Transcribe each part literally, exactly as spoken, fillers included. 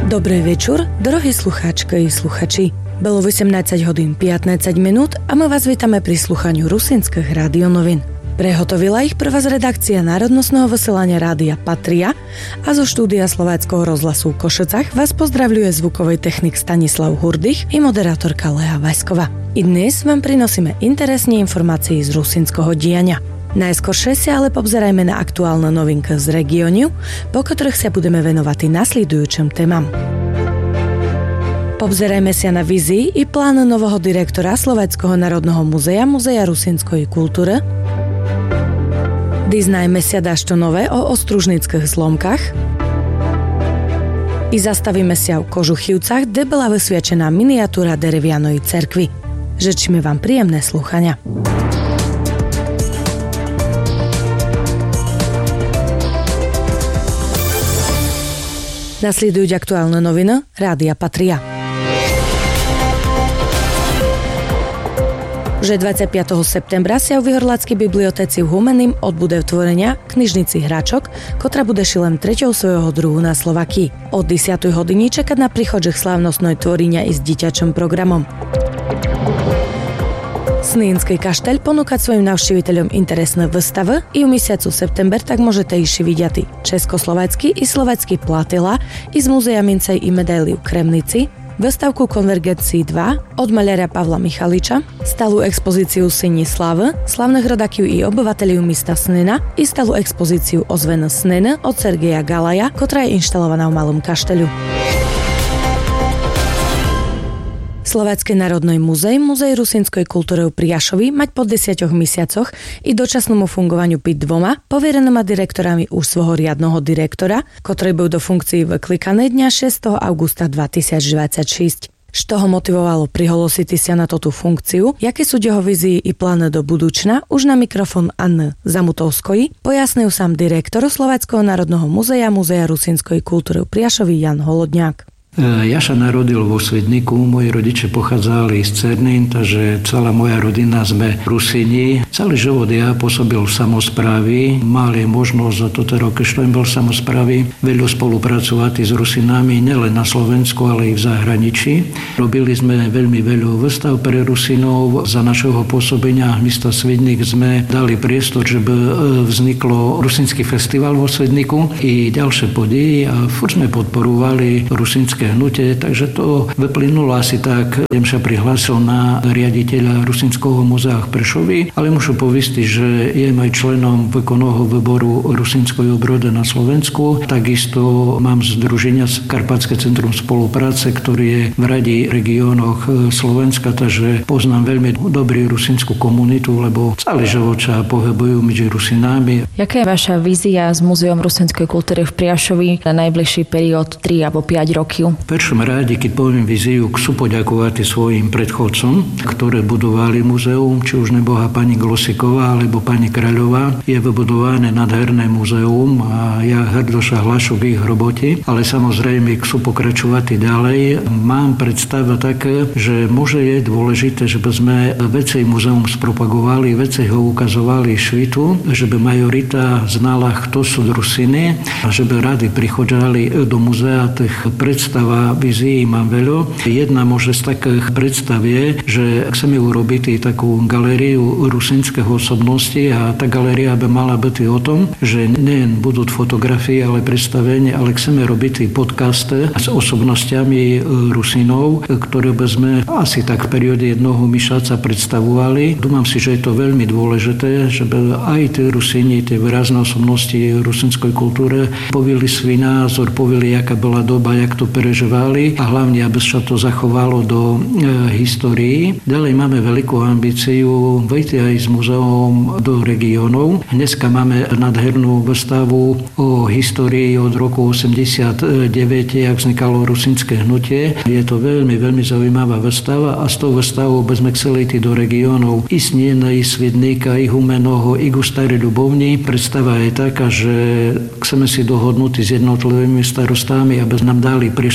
Добрий вечір, дорогі слухачки і слухачі. Было вісімнадцять годин п'ятнадцять минут a my vás vítame pri slúchaniu rusínskych rádionovín. Prehotovila ich pre vás redakcia Národnostného vysielania rádia Patria a zo štúdia Slováckého rozhlasu v Košicach vás pozdravľuje zvukový technik Stanislav Hurdych i moderátorka Lea Vaskova. I dnes vám prinosíme interesné informácie z rusínskeho diania. Najskoršie si ale pobzerajme na aktuálne novinky z regiónu, po ktorých sa budeme venovať i nasledujúcim témam. Pobzerajme sa na vízii i plán nového direktora Slováckeho národného múzea, Múzea rusínskej kultúry. Diznajme sa dašto nové o ostružnických zlomkách. I zastavíme sa v Kožuchivcach, kde bola vysviečená miniatúra derevianej cerkvy. Žečíme vám príjemné slúchania. Nasledujú aktuálne noviny Rádia Patria. Že dvadsiateho piateho septembra sa v Vyhorláckej bibliotéci v Humennom odbude tvorenia knižnici Hračok, ktorá bude šilem treťou svojho druhu na Slovakii. Od desiatej hodiny čakať na príchodžích slávnostnej tvorenia i s dieťačím programom. Snínský kašteľ ponúkať svojim navštíviteľom interesné výstavy i v mesiacu september tak môžete iši vidieť československý i slovenský platila i z Múzea mincej i medaily v Kremnici, výstavku Konvergencii dva od maľara Pavla Michaliča, stálu expozíciu Syni Slavy, slavných rodakiv i obyvateľov mesta Snina i stálu expozíciu Ozven Snin od Sergeja Galaja, ktorá je inštalovaná v Malom kašteľu. Slovácké národné múzeum, Múzeum rusínskej kultúry v Priašovi mať po desiatich mesiacoch i dočasnému fungovaniu byť dvoma poverenými direktorami už svojho riadneho direktora, ktorý bol do funkcií vyklikané dňa šiesteho augusta dvetisícdvadsaťšesť. Z toho motivovalo prihlosiť sa na túto funkciu, jaké sú jeho vízie i plány do budúčna, už na mikrofón Anny Zamutovskoj pojasnil sám direktor Slováckeho národného múzea, Múzea rusínskej kultúry v Priašovi Jan Holodňák. Ja sa narodil vo Svidniku, moji rodiče pochádzali z Cernín, takže celá moja rodina sme Rusíni. Celý život ja pôsobil v samosprávy, mali možnosť za toto roky, čo bol v samosprávy, veľa spolupracovať s Rusínami, nielen na Slovensku, ale i v zahraničí. Robili sme veľmi veľa výstav pre Rusínov. Za našeho pôsobenia mesta Svidnik sme dali priestor, že by vzniklo Rusínsky festival vo Svidniku i ďalšie podieje a furt sme podporovali rusínske hnutie, takže to vyplynulo asi tak. Jem sa prihlásil na riaditeľa Rusínskeho múzea v Prešovi, ale musím povedať, že jem aj členom výkonného výboru Rusínskej obrody na Slovensku. Takisto mám združenia Karpatské centrum spolupráce, ktorý je v radi regiónoch Slovenska, takže poznám veľmi dobrý rusínsku komunitu, lebo celý život sa pohybujú medzi Rusínami. Jaká je vaša vízia s Múzeom rusínskej kultúry v Priašovi na najbližší periód tri alebo päť rokov? V prvom rade, keď poviem víziu, chcú poďakovať svojim predchodcom, ktoré budovali múzeum, či už neboha pani Glosiková alebo pani Kráľová. Je vybudované nádherné múzeum a ja hrdo sa hlašu v ich robote, ale samozrejme chcú pokračovať i ďalej. Mám predstavu také, že môže je dôležité, že by sme vecej múzeum spropagovali, vecej ho ukazovali svitu, že by majorita znala, kto sú Rusíny a že by radi prichodzali do múzea tých predstav a vízií mám veľa. Jedna môže z takých predstav je, že chceme urobiť takú galériu rusínskych osobností a tá galéria by mala byť o tom, že nie budú fotografie, ale predstavenie, ale chceme robiť podcasty s osobnostiami Rusínov, ktoré by sme asi tak v perióde jednoho mesiaca predstavovali. Dúfam si, že je to veľmi dôležité, že by aj tí Rusíni, tie výrazné osobnosti rusínskej kultúry povili svoj názor, povili, aká bola doba, jak to prežívali a hlavne, aby sa to zachovalo do e, histórii. Ďalej máme veľkú ambíciu vejsť aj s muzeom do regiónov. Dneska máme nádhernú výstavu o histórii od roku osemdesiatdeväť, jak vznikalo rusínske hnutie. Je to veľmi, veľmi zaujímavá výstava a s tou výstavou by sme chceli ísť do regiónov i Snina, i Svidnika, i Humenoho, i Gustary Ľubovni. Predstava je taká, že chceme si dohodnúť s jednotlivými starostami, aby nám dali priestor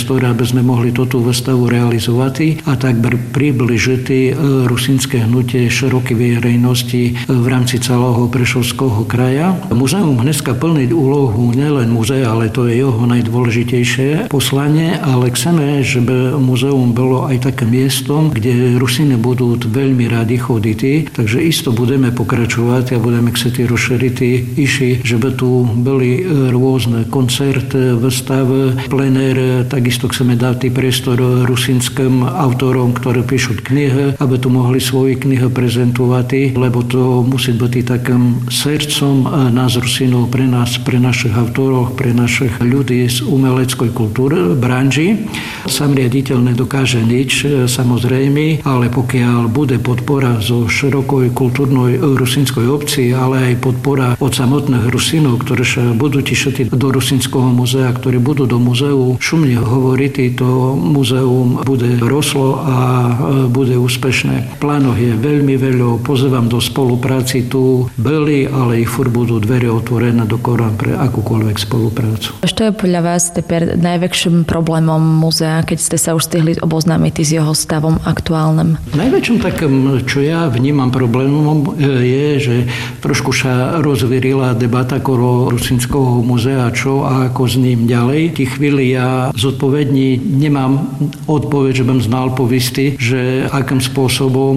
priestor, aby sme mohli túto výstavu realizovať a tak približiť rusínske hnutie širokej verejnosti v rámci celého Prešovského kraja. Muzeum dneska plní úlohu nielen muzea, ale to je jeho najdôležitejšie poslanie, ale chceme, že by muzeum bolo aj také miestom, kde Rusíny budú veľmi radi chodiť, takže isto budeme pokračovať a budeme chcieť rozšíriť iši, že by tu boli rôzne koncerty, výstavy, plenér, takisto chceme dať priestor rusínskym autorom, ktorí píšu knihy, aby tu mohli svoje knihy prezentovať, lebo to musí byť takým srdcom nás Rusínov, pre nás, pre našich autorov, pre našich ľudí z umeleckej kultúry, branži. Sam riaditeľ nedokáže nič, samozrejme, ale pokiaľ bude podpora zo širokej kultúrnej rusínskej obci, ale aj podpora od samotných Rusínov, ktorí sa budú tišiť do Rusínskeho muzea, ktorí budú do muzeu šumne hovoriť, to muzeum bude roslo a bude úspešné. V plánoch je veľmi veľa, pozývam do spolupráci, tu byli, ale ich furt budú dvere otvorené do Korán pre akúkoľvek spoluprácu. Čo je podľa vás teper najväčším problémom muzea, keď ste sa už stihli oboznámiť s jeho stavom aktuálnym? Najväčším takým, čo ja vnímam problémom, je, že trošku sa rozvírila debata okolo Rusínskeho muzea, čo a ako s ním ďalej. V tých chvíli ja zodpovední nemám odpoveď, že bym znal povisti, že akým spôsobom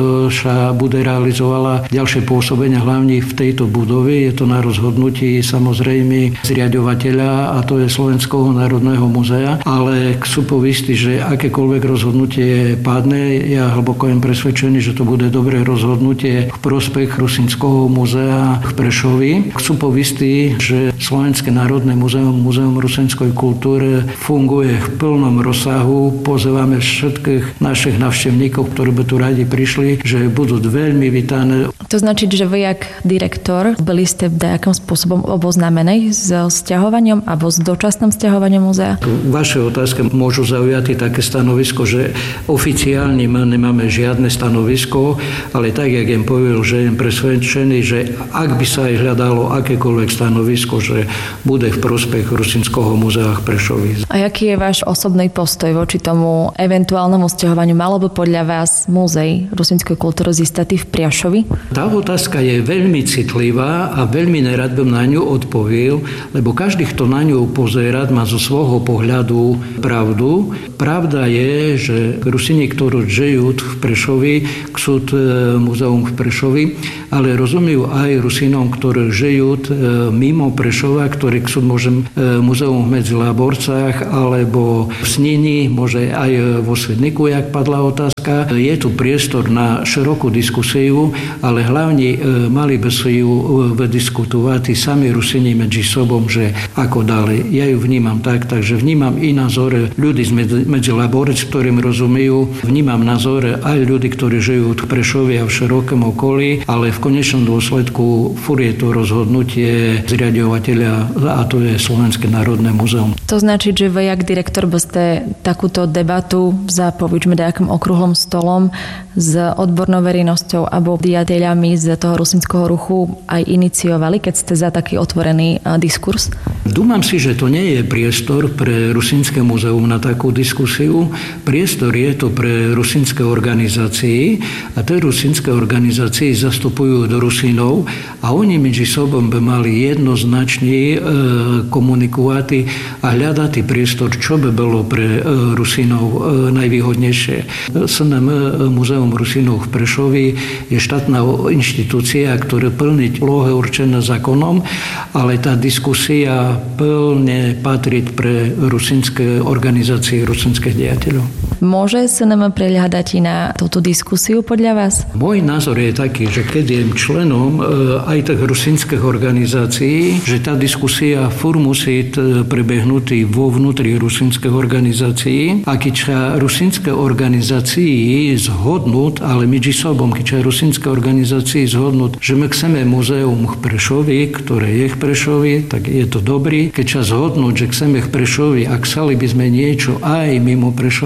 sa bude realizovala ďalšie pôsobenie hlavne v tejto budove. Je to na rozhodnutí samozrejme zriaďovateľa, a to je Slovenského národného muzea, ale sú povisti, že akékoľvek rozhodnutie padne, ja hlboko jem presvedčený, že to bude dobré rozhodnutie v prospech Rusínskeho muzea v Prešovi. Sú povisti, že Slovenské národné muzeum, Muzeum rusínskej kultúry funguje v plnom rozsahu. Pozývame všetkých našich návštevníkov, ktorí by tu radi prišli, že budú veľmi vítané. To značí, že vy, jak direktor, byli ste nejakým spôsobom oboznámení s sťahovaním alebo s dočasným sťahovaním muzea? Vaše otázky môžu zaujať také stanovisko, že oficiálne my nemáme žiadne stanovisko, ale tak, jak jem povedal, že jem presvedčený, že ak by sa aj hľadalo akékoľvek stanovisko, že bude v prospech Rusínskeho muzea v Prešovi. A aký je váš osobný postoj voči tomu eventuálnemu sťahovaniu? Malo by podľa vás múzej rusínskej kultúry zístatý v Priašovi? Tá otázka je veľmi citlivá a veľmi nerad bym na ňu odpovedal, lebo každý, kto na ňu pozerať, má zo svojho pohľadu pravdu. Pravda je, že Rusíni, ktorí žijú v Prešovi, chcú muzeum v Prešovi, ale rozumejú aj Rusínom, ktorí žijú mimo Prešova, ktorí chcú môžem muzeum v Medzilaborcách alebo v Snini, môže aj vo Svedniku, jak padla otázka. Je tu priestor na širokú diskusiu, ale hlavne mali by sa ju vydiskutovať sami Rusíni medzi sobom, že ako ďalej. Ja ju vnímam tak, takže vnímam i názor ľudí z Medzilaborec, ktorým rozumejú. Vnímam názor aj ľudí, ktorí žijú v Prešove a v širokom okolí, ale v konečnom dôsledku furt je to rozhodnutie zriaďovateľa, a to je Slovenské národné muzeum. To značí, že vy, jak direktor, by ste takúto debatu za, povedzme, nejakým okrúhlym stolom s odbornou verejnosťou alebo diateľami z toho rusínskeho ruchu aj iniciovali, keď ste za taký otvorený diskurs? Dúmam si, že to nie je priestor pre Rusínske muzeum na takú diskusiu. Priestor je to pre rusínske organizácie a tie rusínske organizácie zastupujú do Rusínov a oni medzi sobom by mali jednoznačne e, komunikovať a hľadať priestor, čo by bolo pre e, Rusínov e, najvýhodnejšie. es en em Muzeum Rusínov v Prešovi je štátna inštitúcia, ktorá plní úlohy určené zákonom, ale tá diskusia plne patrí pre rusínske organizácie, rusínskych diateľov. Môže es en em prehľadať i na túto diskusiu podľa vás? Môj názor je taký, že keď je členom aj tých rusínskych organizácií, že tá diskusia furt musí prebehnúť vo vnútri rusínskych organizácií a keď sa rusínske organizácie zhodnúť, ale medzi sobom, keď sa rusínske organizácie zhodnúť, že my chceme muzeum v Prešovi, ktoré je v Prešovi, tak je to dobrý. Keď sa zhodnúť, že chceme v Prešovi a chceli by sme niečo aj mimo Prešova, i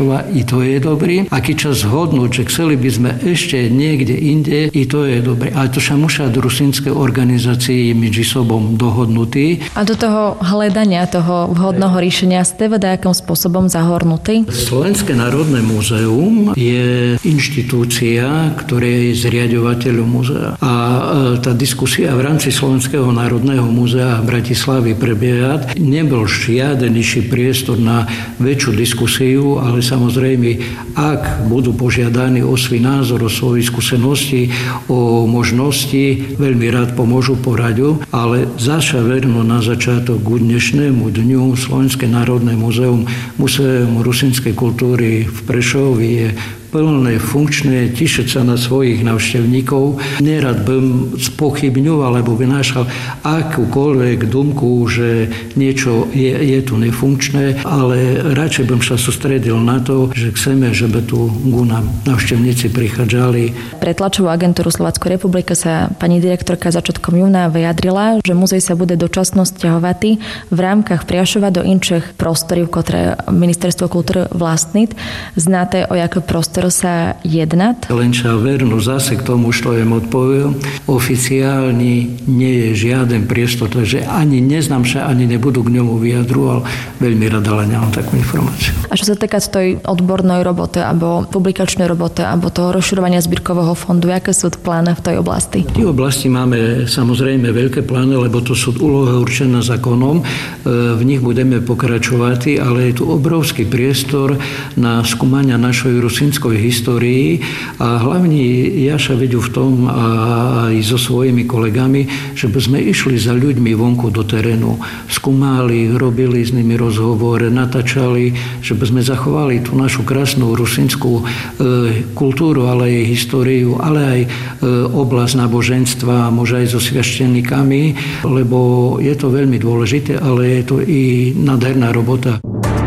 to je dobrý. A keď čas zhodnúť, že chceli by sme ešte niekde inde, i to je dobré. Ale to sa musia do rusínskej organizácii medzi sobom dohodnutí. A do toho hľadania toho vhodného riešenia ste nejakým spôsobom zahornutí? Slovenské národné múzeum je inštitúcia, ktorá je zriaďovateľom múzea. A tá diskusia v rámci Slovenského národného múzea v Bratislave prebieha. Nebol žiaden nižší priestor na väčšiu diskusiu, ale samozrejme, ak budú požiadaní o svoj názor, o svoje skúsenosti, o možnosti, veľmi rád pomôžu poraďu, ale zasa verno na začiatok k dnešnému dňu Slovenské národné múzeum, Múzeum rusínskej kultúry v Prešovi je plné, funkčné, tišiť sa na svojich návštevníkov. Nerad bym spochybňoval alebo vynášal akúkoľvek dumku, že niečo je, je tu nefunkčné, ale radšej bym sa sústredil na to, že chceme, že by tu ku nám návštevníci prichádzali. Pre tlačovú agentúru Slováckej republiky sa pani direktorka začiatkom júna vyjadrila, že muzej sa bude dočasno sťahovať v rámkach Priašova do inších prostorov, ktoré Ministerstvo kultúry vlastní. Znáte, o jaké prostor sa jednať? Len sa vernu zase k tomu, čo im odpoviem. Oficiálne nie je žiaden priestor, takže ani neznám sa, ani nebudú k ňomu vyjadru, ale veľmi rada len nemám takú informáciu. A čo sa týka tej odbornej roboty, alebo publikačnej roboty, alebo toho rozširovania zbierkového fondu, aké sú plány v tej oblasti? V tej oblasti máme samozrejme veľké plány, lebo to sú úlohy určené zákonom. V nich budeme pokračovať, ale je tu obrovský priestor na skúmania našej rusínskej histórii a hlavne ja sa vedú v tom aj so svojimi kolegami, že by sme išli za ľuďmi vonku do terénu, skúmali, robili s nimi rozhovor, natáčali, že by sme zachovali tú našu krásnu rusínskú e, kultúru, ale aj históriu, ale aj e, oblasť náboženstva, možno aj so sviaštenikami, lebo je to veľmi dôležité, ale je to i nádherná robota.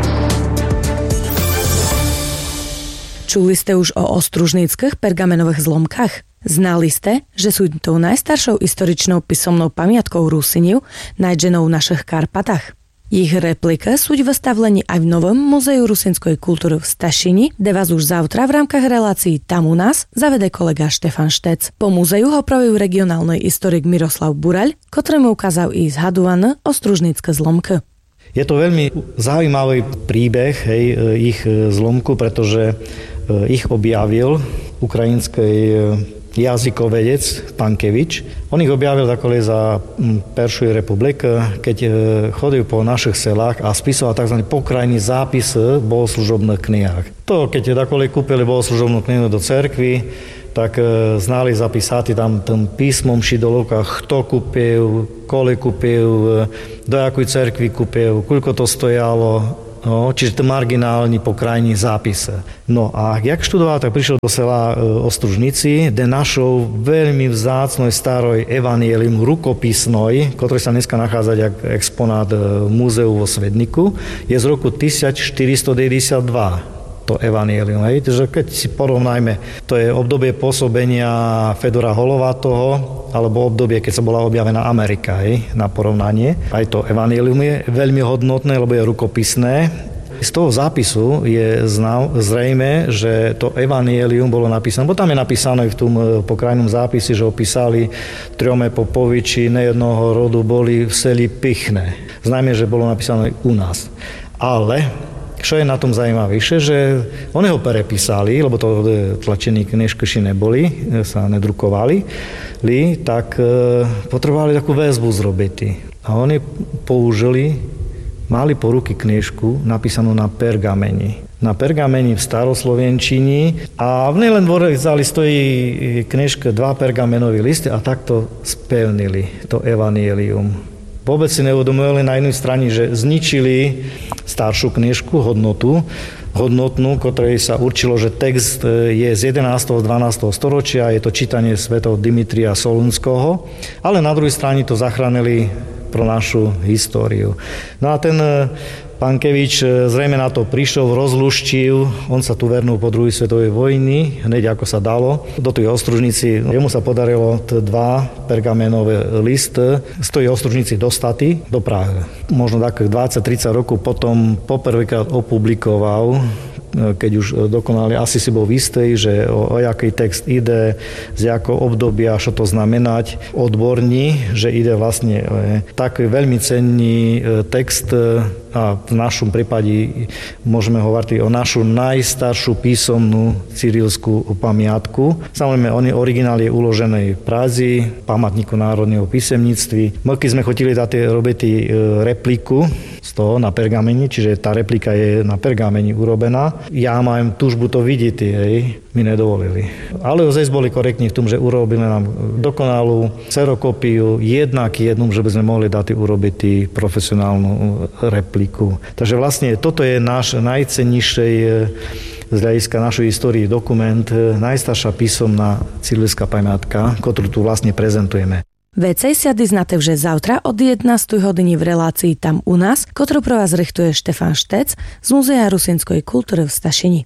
Čuli ste už o ostružníckych pergamenových zlomkách? Znali ste, že sú tou najstaršou historičnou písomnou pamiatkou Rusiniu, nájdenou v našich Karpatách? Ich replika sú vystavlení aj v novom Múzeu rusínskej kultúry v Stašini, kde vás už zavtra v rámkach relácií Tam u nás zavede kolega Štefan Štec. Po múzeu ho pravil regionálny historik Miroslav Buraľ, ktorému ukázal i zhadované ostružnícke zlomky. Je to veľmi zaujímavý príbeh, hej, ich zlomku, pretože ich objavil ukrajinský jazykovedec Pankevič. On ich objavil takové za Peršuj republik, keď chodil po našich selách a spisoval tzv. Pokrajný zápis v bohoslužobných knihách. To, keď takové kúpili bohoslužobnú knihu do cerkvy, tak znali zapísať tam tým písmom šidolovka, kto kúpil, koľko kúpil, do jakej cerkvy kúpil, koľko to stojalo, no, čiže to marginálny pokrajný zápis. No a jak študoval, tak prišiel do sela Ostružnici, kde našol veľmi vzácnej staroj evanielium rukopisnoj, ktorý sa dneska nachádza jak exponát v múzeu vo Svedniku, je z roku tisícštyristodeväťdesiatdva. To evanielium. Hej. Takže keď si porovnajme, to je obdobie pôsobenia Fedora Holovátoho, alebo obdobie, keď sa bola objavená Amerika, hej, na porovnanie. Aj to evanielium je veľmi hodnotné, lebo je rukopisné. Z toho zápisu je zrejme, že to evanielium bolo napísané, bo tam je napísané v tom pokrajnom zápise, že opísali Triome Popoviči nejednoho rodu boli v seli Pichne. Znajme, že bolo napísané u nás. Ale čo je na tom zaujímavejšie, že oni ho perepísali, lebo to tlačení knižky neboli, sa nedrukovali, tak potrebovali takú väzbu zrobiť. A oni použili, mali po ruky knižku napísanú na pergameni. Na pergameni v staroslovenčini a v Nejlen dvore vzali stojí knižka dva pergamenové listy a takto spevnili to evanielium. Vôbec si neuvedomovali na jednej strane, že zničili staršiu knižku, hodnotu, hodnotnú, ktorej sa určilo, že text je z jedenásteho a dvanásteho storočia, je to čítanie svätého Dimitrija Solunského, ale na druhej strane to zachránili pro našu históriu. No a ten Pankevič zrejme na to prišiel, rozluštil, on sa tu vernul po druhej svetovej vojny, hneď ako sa dalo. Do tej Ostružnici, jemu sa podarilo dva pergamenové listy z tej Ostružnici dostať do Prahy. Možno takých dvadsať tridsať rokov potom poprvýkrát opublikoval keď už dokonali, asi si bol istý, že o, o jaký text ide, z jakého obdobia, čo to znamenať, odborní, že ide vlastne e, taký veľmi cenný e, text e, a v našom prípade môžeme hovoriť o našu najstaršiu písomnú cyrilskú pamiatku. Samozrejme, on je originál je uložený v Prazi, památniku národného písemníctví. My keď sme chodili dať robiť e, repliku z toho na pergameni, čiže tá replika je na pergameni urobená. Ja mám túžbu to vidieť, hej, mi nedovolili. Ale ozaj boli korektní v tom, že urobili nám dokonalú kserokopiu, jednak jednu, že by sme mohli dať urobiť profesionálnu repliku. Takže vlastne toto je náš najcennejší z hľadiska našej histórie dokument, najstaršia písomná cyrilská pamiatka, ktorú tu vlastne prezentujeme. Vecej siady znate вже завтра od jedenástej hodiny v relácii Tam u nás, ktorú pro vás richtuje Štefan Štec z Múzea rusínskej kultúry v Stašini.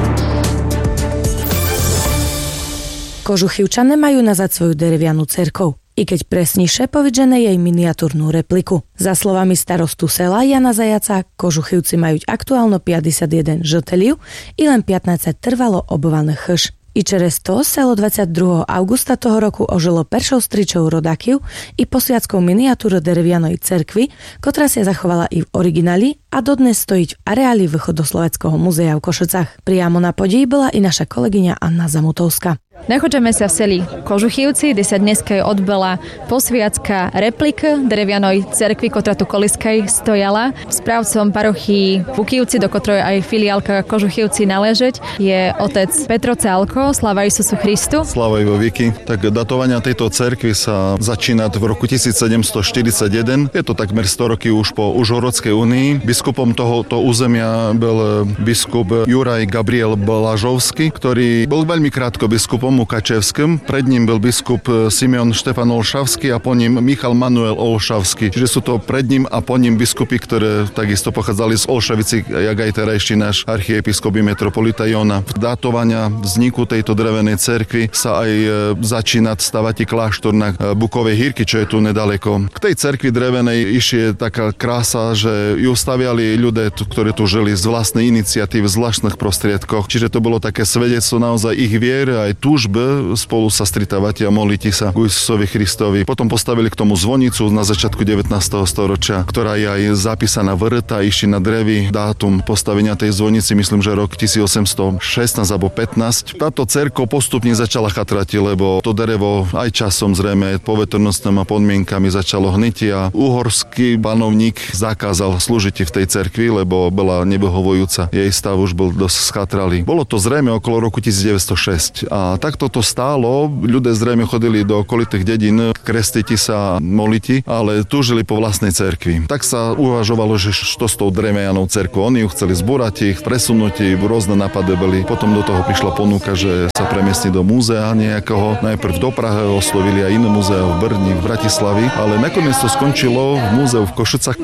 Kožuchivčané majú nazad svoju derevianu cerkov, i keď presnejšie povedžené jej miniatúrnu repliku. Za slovami starostu sela Jana Zajaca, Kožuchivci majú aktuálno päťdesiatjeden žiteľov i len pätnásť trvalo obovaných chž. I čerez to selo dvadsiateho druhého augusta toho roku ožilo peršou stričou rodakiv i posviackou miniatúru derevianej cerkvy, ktorá sa zachovala i v origináli a dodnes stojí v areáli Východoslovenského muzea v Košicách. Priamo na podí bola i naša kolegyňa Anna Zamutovská. Nachádzame sa v seli Kožuchivci, kde sa dneska odbila posviacká replika derevianej cerkvy, ktorá tu koliskej stojala. Správcom parochii Vukivci, do ktorej aj filiálka Kožuchivci náležeť, je otec Petro Cálko. Sláva Isusu Christu. Sláva vo veky. Tak datovania tejto cerkvy sa začína v roku tisícsedemstoštyridsaťjeden. Je to takmer sto roky už po Užhorodskej únii. Biskupom tohoto územia bol biskup Juraj Gabriel Blažovský, ktorý bol veľmi krátko biskupom Mukačevským. Pred ním byl biskup Simeon Štefan Olšavský a po ním Michal Manuel Olšavský. Čiže sú to pred ním a po ním biskupy, ktoré takisto pochádzali z Olšavici, jak aj terajší náš archiepiskop i metropolita Jona. Datovania vzniku tejto drevenej cerkvy sa aj začína stavať kláštor na Bukovej Hírky, čo je tu nedaleko. K tej cerkvi drevenej išie taká krása, že ju staviali ľudia, ktorí tu žili z vlastnej iniciatívy, z vlastných prostriedkoch. Čiže to bolo také svedectvo naozaj ich viery aj túžby spolu sa stretávať a modliť sa k Isusovi Christovi. Potom postavili k tomu zvonicu na začiatku devätnásteho storočia, ktorá je aj zapísaná v rta, išli na drevi. Dátum postavenia tej zvonici, myslím, že rok tisícosemstošestnásť alebo pätnásť. Táto cerkev postupne začala chatrať, lebo to derevo aj časom zrejme poveternostnými podmienkami začalo hniť a uhorský banovník zakázal slúžiť v tej cerkvi, lebo bola nevyhovujúca. Jej stav už bol dosť schatralý. Bolo to zrejme okolo roku devätnásťstošesť a takto to stálo. Ľudia zrejme chodili do okolitých dedín krestiť sa, moliti, ale túžili po vlastnej cerkvi. Tak sa uvažovalo, že čo s tou drevenou cerkvou. Oni ju chceli zbúrať, ich presunúť, rôzne nápady boli. Potom do toho prišla ponuka, že sa premiestni do múzea nejakého. Najprv do Prahy oslovili aj iné múzea v Brni, v Bratislavi, ale nakoniec to skončilo v múzeu v Košicách.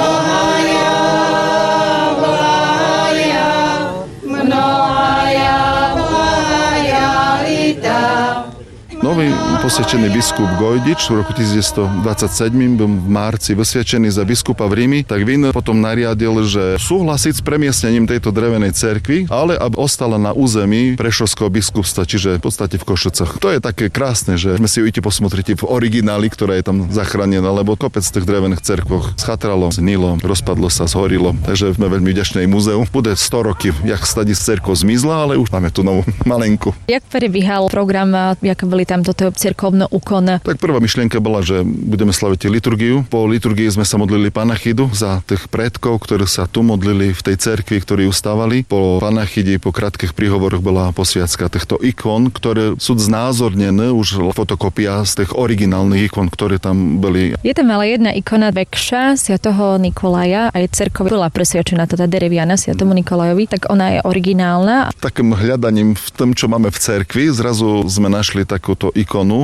Nový posvedčený biskup Gojdič v roku devätnásťstodvadsaťsedem byl v marci vysvedčený za biskupa v Rími, tak Vín potom nariadil, že súhlasiť s premiestnením tejto drevenej cerkvy, ale aby ostala na území Prešovského biskupstva, čiže v podstate v Košicách. To je také krásne, že sme si ju idete posmotriť v origináli, ktorá je tam zachránená, lebo kopec tých drevených cerkvoch schatralo, znilo, rozpadlo sa, zhorilo. Takže sme veľmi vďační aj múzeu. Bude sto roky, jak stadi z cerkov zmizla, ale už máme tu novú malenku. Jak prebiehal program, jak boli tam toto cirkovno úkon? Tak prvá myšlienka bola, že budeme slaviť liturgiu. Po liturgii sme sa modlili panachidu za tých predkov, ktorí sa tu modlili v tej cerkvi, ktorí ustávali. Po panachide, po krátkych príhovoroch bola posviacka týchto ikon, ktoré sú znázornené, už fotokopia z tých originálnych ikon, ktoré tam boli. Je tam ale jedna ikona vekša svätého Nikolaja, aj cerkva bola presviačená, teda dereviana svätému Nikolajovi, tak ona je originálna. Takým hľadaním v tom, čo máme v cerkvi, zrazu sme našli takúto ikonu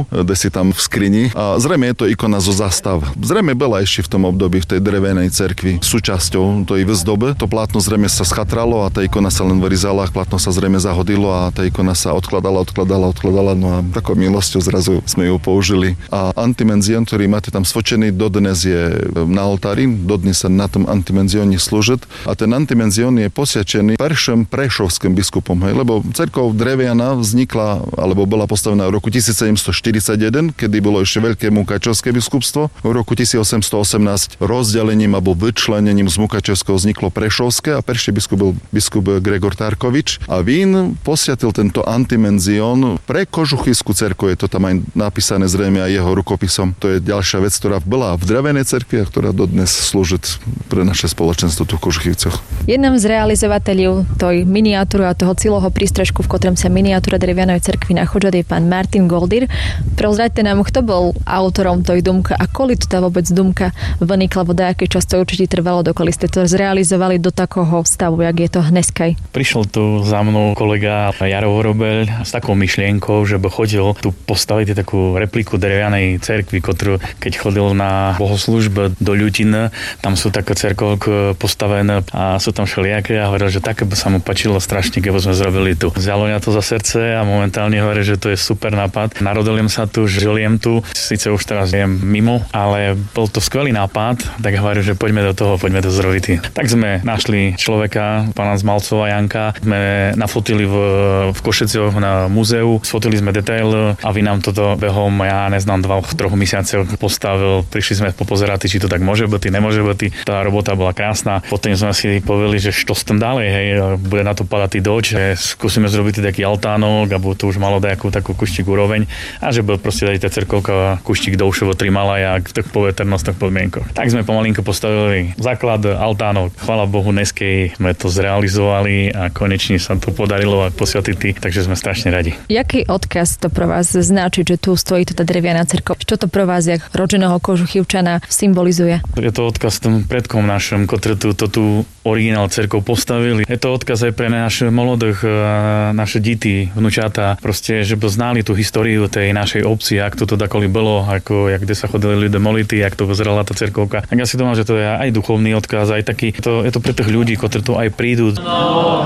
Bohu, desi tam v skrini. A zrejme je to ikona zo zastav. Zrejme bola ešte v tom období v tej drevenej cerkvi súčasťou tej vzdobe. To plátno zrejme sa schatralo a tá ikona sa len vyrizala, plátno sa zrejme zahodilo a tá ikona sa odkladala, odkladala, odkladala. No a takou milosťou zrazu sme ju použili. A antimenzion, ktorý máte tam svočený, dodnes je na oltári, dodnes sa na tom antimenzióne slúžiť. A ten antimenzión je posviačený prvým prešovským biskupom, hej, lebo cerkov dreviana vznikla, alebo bola postavená v roku tisícsedemstoštyridsaťjeden, kedy bolo ešte veľké mukačovské biskupstvo. V roku tisícosemstoosemnásť rozdelením alebo vyčlenením z mukačovského vzniklo prešovské a prvý biskup bol biskup Gregor Tarkovič a vín posviatil tento antimenzión pre kožuchivskú cerkev, je to tam aj napísané zrejme aj jeho rukopisom. To je ďalšia vec, ktorá bola v drevenej cerkvi a ktorá dodnes slúži pre naše spoločenstvo tu v Kožuchivcoch. Jedným z realizovateľov tej miniatúry a toho celého prístrežku, v ktorom sa miniatúra drevianej cerkvi nachádza, je pán Martin Goldyr. Prozraďte nám, kto bol autorom tej dumka a koľko to tá vôbec dumka vynikla, vo dajaký čas to určite trvalo, dokoli ste to zrealizovali do takého stavu, jak je to dneskaj. Prišiel tu za mnou kolega Jaro Horobeľ s takou myšlienkou, že by chodil tu postaviť takú repliku drevianej cerkvi, ktorú keď chodil na bohoslúžbu do Ľutín, tam sú také cerkovky postavené a sú tam všelijaké a hovoril, že také by sa mu páčilo strašne, keby sme zrobili tu. Vzalo mňa to za srdce a momentálne hovorí, že to je super nápad. Narodil sa tu, žiliem tu, síce už teraz jem mimo, ale bol to skvelý nápad, tak hovorí, že poďme do toho, poďme do zrovity. Tak sme našli človeka, pána Zmalcova Janka, sme nafotili v, v Košecioch na múzeu, sfotili sme detail a vy nám toto behom, ja neznám, dvoch, troch mesiacov postavil. Prišli sme popozerať, či to tak môže byť, nemôže byť. Tá robota bola krásna. Potom sme si povedali, že čo s tým ďalej, hej, bude na to padať doč, že skúsime zrobiť taký altánok, aby to už malo nejakú takú kuštík úroveň a že by proste dať tá cerkovka kuštík doušovo trimala, jak v tých poveternostných podmienkoch. Tak sme pomalinko postavili základ altánok. Chvála Bohu, dneskej sme to zrealizovali a konečne sa to podarilo a posviatili, takže sme strašne radi. Jaký odkaz to pre vás značí, že tu stojí tá drevianá cerkev? Čo to pre vás, jak rodeného Kožuchivčana, symbolizuje? Je to odkaz tým predkom našim, ktorí tu, to tu originál cerkov postavili. Je to odkaz aj pre naše molodých, naše deti, vnúčata, proste, že by znali tú históriu tej našej obci, jak to tu dakoli bolo, ako, jak kde sa chodili ľudia molity, jak to vyzerala tá cerkovka. Tak ja si domám, že to je aj duchovný odkaz, aj taký, to, je to pre tých ľudí, ktorí tu aj prídu. No,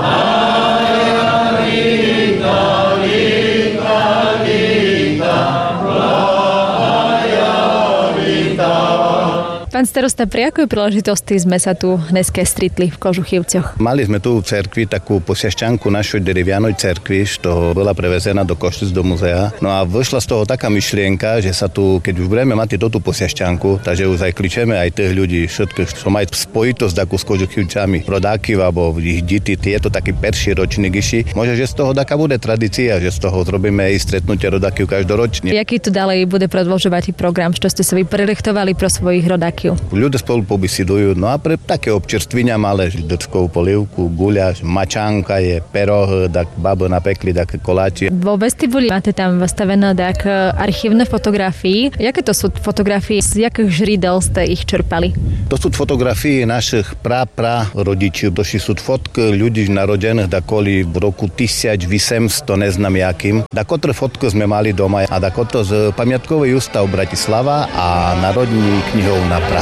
Pán starosta, pri akej príležitosti sme sa tu dneska stretli v Kožuchivcoch? Mali sme tu v cerkvi takú posiašťanku našej drevianej cerkvi, z toho bola prevezená do Košic do muzea. No a vyšla z toho taká myšlienka, že sa tu, keď už budeme mať túto posiašťanku, takže už aj kličeme aj tých ľudí, všetkých, čo majú spojitosť takú s Kožuchivcami, rodáky alebo ich deti, tieto taký perší ročník iši. Môže, že z toho taká bude tradícia, že z toho zrobíme aj stretnutie rodákov každoročne. Jaký tu ďalej bude predĺžovať program, čo ste sa vy prerechtovali pro svojich rodákov? Ľudia spolu pobesidujú, no a pre také občerstvenia malé, židovskú polievku, guľaš, mačánka je, peroh, tak babo napekli, také koláči. Vo vestibuli máte tam vystavené tak archívne fotografie. Jaké to sú fotografie? Z jakých žrídel ste ich čerpali? To sú fotografie našich pra, pra rodičov. Došli sú fotky ľudí narodených dakoli v roku tisícosemsto, neznám jakým. Dakotre fotku sme mali doma a dakoto z pamiatkový ústav Bratislava a Národní knihovna Praha.